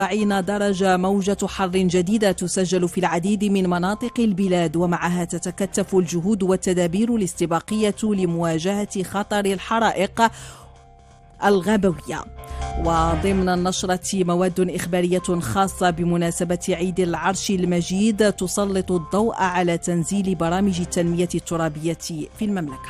درجة موجة حر جديدة تسجل في العديد من مناطق البلاد، ومعها تتكثف الجهود والتدابير الاستباقية لمواجهة خطر الحرائق الغابوية. وضمن النشرة مواد إخبارية خاصة بمناسبة عيد العرش المجيد تسلط الضوء على تنزيل برامج التنمية الترابية في المملكة.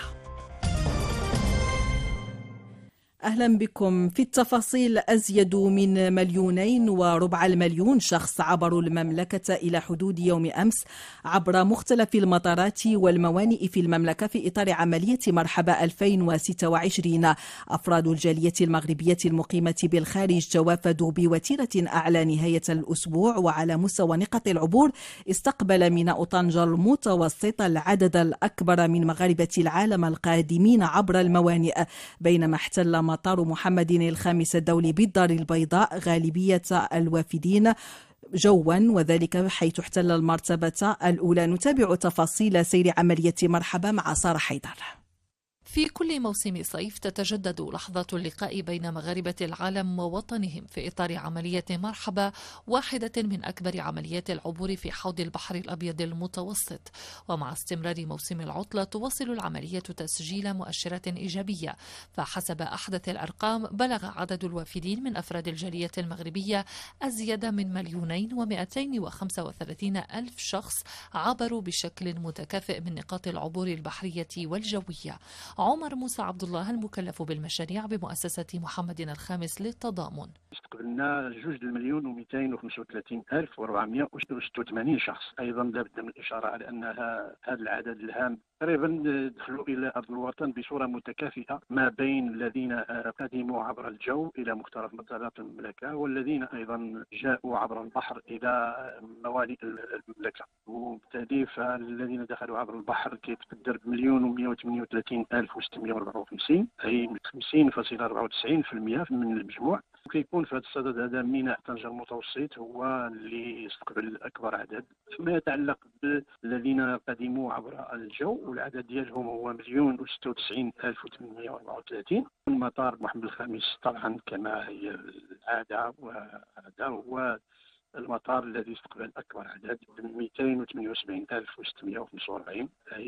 أهلا بكم. في التفاصيل، أزيد من 2.4 مليون شخص عبروا المملكة إلى حدود يوم أمس عبر مختلف المطارات والموانئ في المملكة في إطار عملية مرحبا 2026. أفراد الجالية المغربية المقيمة بالخارج توافدوا بوتيرة أعلى نهاية الأسبوع، وعلى مستوى نقط العبور استقبل ميناء طنجة المتوسط العدد الأكبر من مغاربة العالم القادمين عبر الموانئ، بينما احتل مطار محمد الخامس الدولي بالدار البيضاء غالبية الوافدين جوا، وذلك حيث احتل المرتبة الأولى. نتابع تفاصيل سير عملية مرحبا مع سارة حيدر. في كل موسم صيف تتجدد لحظة اللقاء بين مغاربة العالم ووطنهم في إطار عملية مرحبا، واحدة من أكبر عمليات العبور في حوض البحر الأبيض المتوسط. ومع استمرار موسم العطلة تواصل العملية تسجيل مؤشرات إيجابية، فحسب أحدث الأرقام بلغ عدد الوافدين من أفراد الجالية المغربية أزيد من 2,235,000 شخص عبروا بشكل متكافئ من نقاط العبور البحرية والجوية. عمر موسى عبد الله المكلف بالمشاريع بمؤسسة محمد الخامس للتضامن: استقبلنا 2,235,486 شخص. ايضا لابد من الاشاره على ان هذا العدد الهام تقريبا دخلوا الى ارض الوطن بصوره متكافئه ما بين الذين قدموا عبر الجو الى مختلف مطارات المملكه، والذين ايضا جاءوا عبر البحر الى موانئ المملكه. وبالتالي فالذين دخلوا عبر البحر كيتقدر ب 1,138,654، اي 50.94% من المجموع. وكيكون في هذا الصدد هذا ميناء طنجة المتوسط هو اللي يستقبل اكبر عدد. فيما يتعلق بالذين قدموا عبر الجو، والعدد ديالهم هو 1,096,834. المطار محمد الخامس طبعا كما هي العاده، وهذا هو المطار الذي استقبل اكبر عدد 278,645.